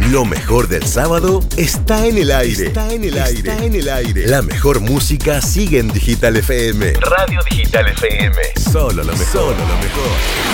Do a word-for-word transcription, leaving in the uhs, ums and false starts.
Lo mejor del sábado está en el aire. Está en el aire. Está en el aire. La mejor música sigue en Digital F M. Radio Digital F M. Solo lo mejor. Solo lo mejor.